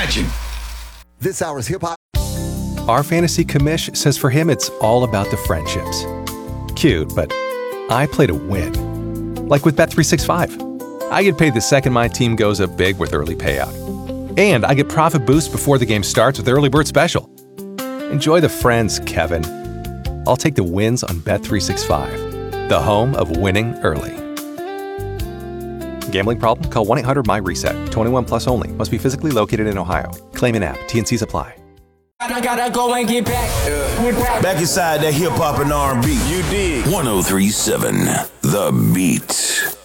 imagine. This hour's hip hop. Our fantasy commish says for him it's all about the friendships. Cute, but I play to win. Like with Bet365. I get paid the second my team goes up big with early payout. And I get profit boost before the game starts with Early Bird Special. Enjoy the friends, Kevin. I'll take the wins on Bet365, the home of winning early. Gambling problem? Call 1-800-MY-RESET. 21 plus only. Must be physically located in Ohio. Claim in app. T&Cs apply. I gotta go and get back. Back inside that hip hop and R&B. You dig. 1037 The Beat.